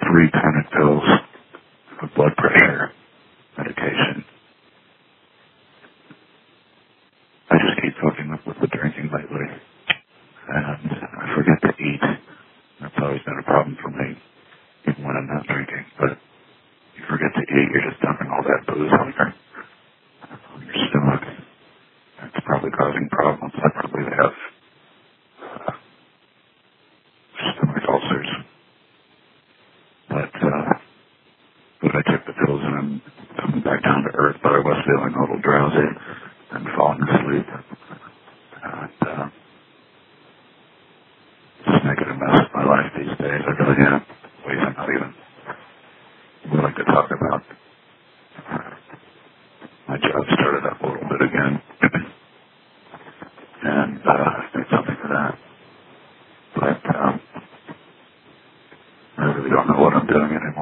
3 pounded pills of blood pressure medication. I just keep fucking up with the drinking lately. And I forget to eat. That's always been a problem for me, even when I'm not drinking. But you forget to eat, you're just dumping all that booze on your stomach. It's probably causing problems. I probably have stomach ulcers. But I took the pills and I'm coming back down to earth, but I was feeling a little drowsy and falling asleep. And just making a mess of my life these days. I really am. Ways I'm not even willing to talk about. My job started up a little bit again. And there's something for that. But I really don't know what I'm doing anymore.